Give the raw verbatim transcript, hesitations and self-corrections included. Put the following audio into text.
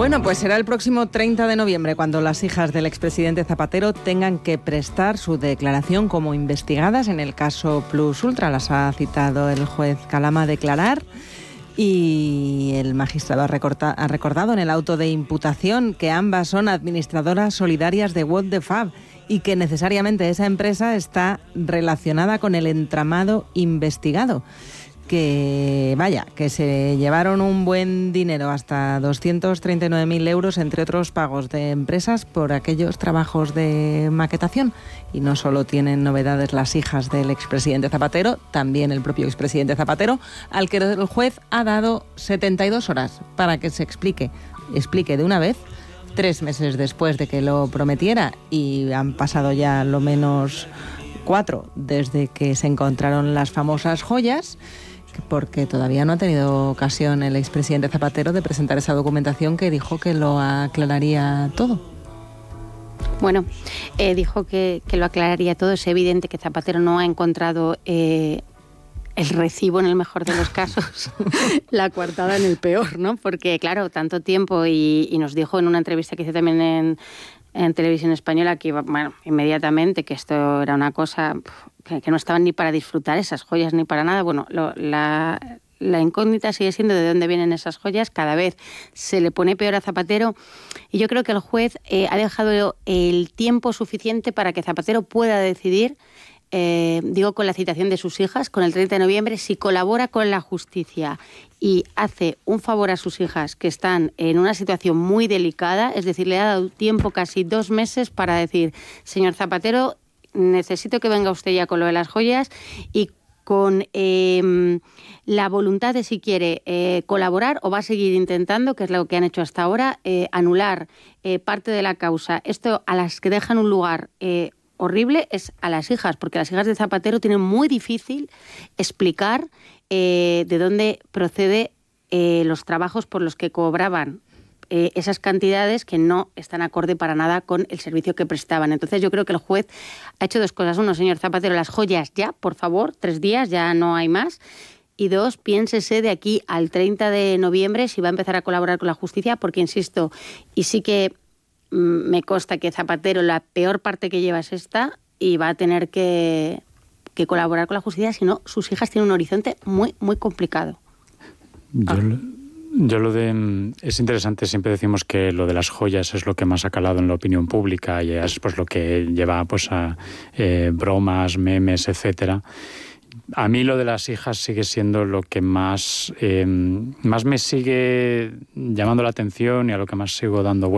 Bueno, pues será el próximo treinta de noviembre cuando las hijas del expresidente Zapatero tengan que prestar su declaración como investigadas en el caso Plus Ultra. Las ha citado el juez Calama a declarar y el magistrado ha, recorta, ha recordado en el auto de imputación que ambas son administradoras solidarias de What the Fab y que necesariamente esa empresa está relacionada con el entramado investigado. Que vaya, que se llevaron un buen dinero, hasta doscientos treinta y nueve mil euros, entre otros pagos de empresas por aquellos trabajos de maquetación. Y no solo tienen novedades las hijas del expresidente Zapatero, también el propio expresidente Zapatero, al que el juez ha dado setenta y dos horas para que se explique, explique de una vez, tres meses después de que lo prometiera, y han pasado ya lo menos cuatro desde que se encontraron las famosas joyas, porque todavía no ha tenido ocasión el expresidente Zapatero de presentar esa documentación que dijo que lo aclararía todo. Bueno, eh, dijo que, que lo aclararía todo. Es evidente que Zapatero no ha encontrado eh, el recibo en el mejor de los casos, la coartada en el peor, ¿no? Porque, claro, tanto tiempo y, y nos dijo en una entrevista que hice también en, en Televisión Española que iba, bueno, inmediatamente que esto era una cosa que, que no estaban ni para disfrutar esas joyas ni para nada. Bueno, lo, la, la incógnita sigue siendo de dónde vienen esas joyas. Cada vez se le pone peor a Zapatero y yo creo que el juez eh, ha dejado el tiempo suficiente para que Zapatero pueda decidir, eh, digo con la citación de sus hijas, con el treinta de noviembre, si colabora con la justicia y hace un favor a sus hijas que están en una situación muy delicada, es decir, le ha dado tiempo, casi dos meses, para decir: señor Zapatero, necesito que venga usted ya con lo de las joyas y con eh, la voluntad de, si quiere, eh, colaborar o va a seguir intentando, que es lo que han hecho hasta ahora, eh, anular eh, parte de la causa. Esto a las que dejan un lugar eh, horrible es a las hijas, porque las hijas de Zapatero tienen muy difícil explicar eh, de dónde procede eh, los trabajos por los que cobraban Eh, esas cantidades que no están acorde para nada con el servicio que prestaban. Entonces yo creo que el juez ha hecho dos cosas. Uno, señor Zapatero, las joyas ya, por favor, tres días, ya no hay más. Y dos, piénsese de aquí al treinta de noviembre si va a empezar a colaborar con la justicia, porque, insisto, y sí que mmm, me consta que Zapatero la peor parte que lleva es esta y va a tener que, que colaborar con la justicia, si no, sus hijas tienen un horizonte muy, muy complicado. Yo... Ah. Yo lo de... Es interesante, siempre decimos que lo de las joyas es lo que más ha calado en la opinión pública y es pues lo que lleva pues a eh, bromas, memes, etcétera. A mí lo de las hijas sigue siendo lo que más, eh, más me sigue llamando la atención y a lo que más sigo dando vueltas.